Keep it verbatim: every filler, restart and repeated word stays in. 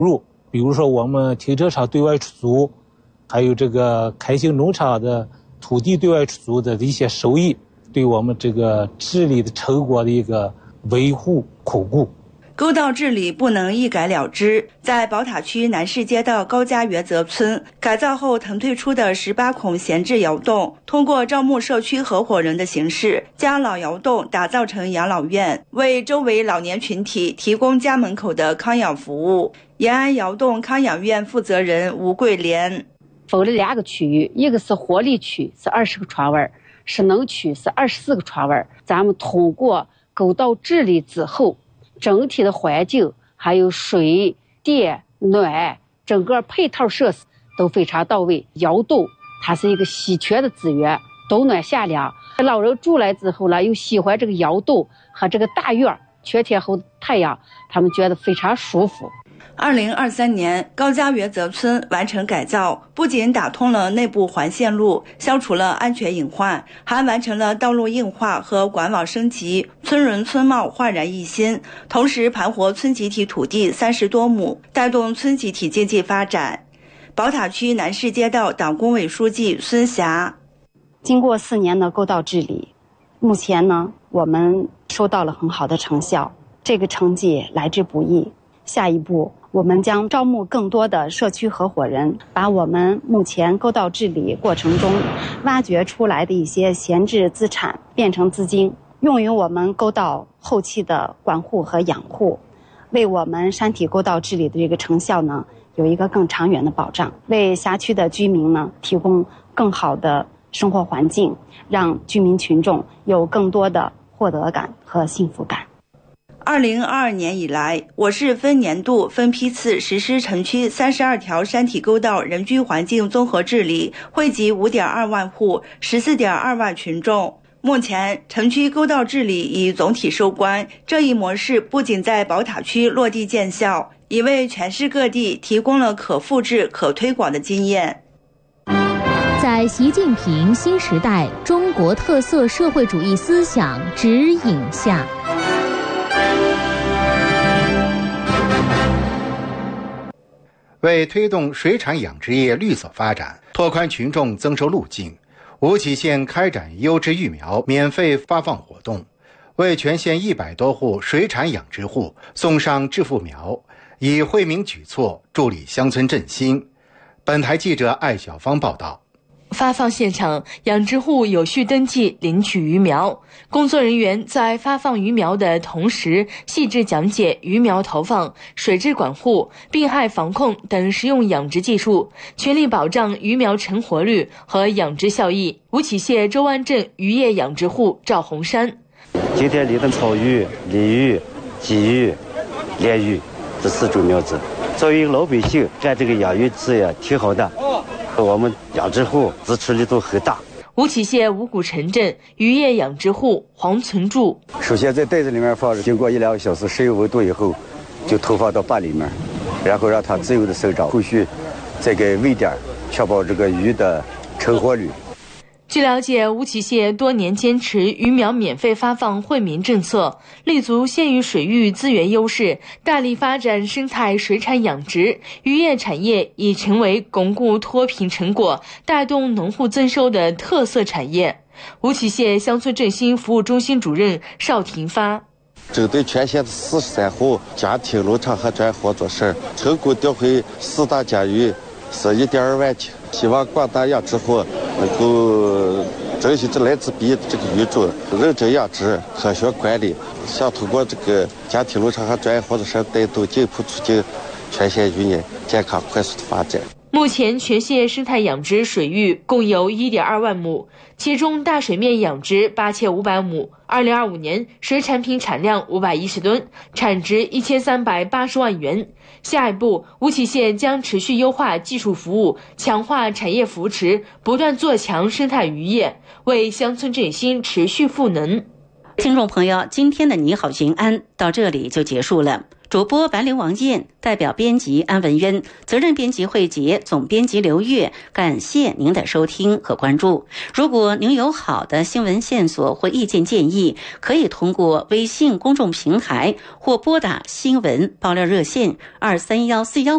入，比如说我们停车场对外出租，还有这个开心农场的土地对外出租的一些收益，对我们这个治理的成果的一个维护巩固。 沟道治理不能一改了之，在宝塔区南市街道高家园泽村改造后腾退出的十八孔闲置窑洞，通过招募社区合伙人的形式，将老窑洞打造成养老院，为周围老年群体提供家门口的康养服务。延安窑洞康养院负责人吴桂莲： 分了两个区域，一个是活力区，是二十个床位，失能区是二十四个床位。咱们通过沟道治理之后，整体的环境还有水电暖整个配套设施都非常到位。窑洞它是一个稀缺的资源，冬暖夏凉，老人住来之后呢，又喜欢这个窑洞和这个大院，全天候的太阳，他们觉得非常舒服。 二零二三年，高家园泽村完成改造，不仅打通了内部环线路，消除了安全隐患，还完成了道路硬化和管网升级，村人村貌焕然一新。同时盘活村集体土地三十多亩，带动村集体经济发展。宝塔区南市街道党工委书记孙霞： 经过四年的沟道治理，目前呢，我们收到了很好的成效，这个成绩来之不易。下一步，我们将招募更多的社区合伙人，把我们目前沟道治理过程中挖掘出来的一些闲置资产变成资金，用于我们沟道后期的管护和养护，为我们山体沟道治理的这个成效呢有一个更长远的保障，为辖区的居民呢提供更好的生活环境，让居民群众有更多的获得感和幸福感。 二零二二年以来，我市分年度分批次实施城区三十二条山体沟道人居环境综合治理，惠及 五点二万户 十四点二万群众。目前城区沟道治理已总体收官，这一模式不仅在宝塔区落地见效，也为全市各地提供了可复制可推广的经验。 在习近平新时代中国特色社会主义思想指引下， 为推动水产养殖业绿色发展，拓宽群众增收路径，吴起县开展优质育苗免费发放活动，为全县一百多户水产养殖户送上致富苗，以惠民举措助力乡村振兴。本台记者艾小芳报道。 发放现场，养殖户有序登记领取鱼苗，工作人员在发放鱼苗的同时，细致讲解鱼苗投放、水质管护、病害防控等实用养殖技术，全力保障鱼苗成活率和养殖效益。吴起县周湾镇渔业养殖户赵红山： 今天立的草鱼、鲤鱼、鲫鱼、鲢鱼这四种苗子，作为老百姓干这个养鱼事业挺好的。我们养殖户支持力度很大。 吴起县五股城镇渔业养殖户黄存柱： 首先在袋子里面放着，经过一两个小时适应温度以后，就投放到坝里面，然后让它自由的生长，后续再给喂点，确保这个鱼的成活率。 据了解，吴起县多年坚持鱼苗免费发放惠民政策，立足县域水域资源优势，大力发展生态水产养殖，渔业产业已成为巩固脱贫成果、带动农户增收的特色产业。吴起县乡村振兴服务中心主任邵廷发： 针对全县的四十三户家庭农场和专业合作社，成功调回四大家鱼是一点二万斤。希望广大养殖户能够珍惜这来之不易的这个鱼种，认真养殖、科学管理，想通过这个家庭农场和专业合作社带动进一步促进全县渔业健康快速的发展。 目前全县生态养殖水域共有 一点二万亩，其中大水面养殖八千五百亩。二零二五年水产品产量五百一十吨，产值一千三百八十万元。下一步，吴起县将持续优化技术服务，强化产业扶持，不断做强生态渔业，为乡村振兴持续赋能。 听众朋友，今天的你好寻安到这里就结束了。主播白灵王燕，代表编辑安文渊，责任编辑慧杰，总编辑刘月，感谢您的收听和关注。如果您有好的新闻线索或意见建议，可以通过微信公众平台或拨打新闻爆料热线二三幺四幺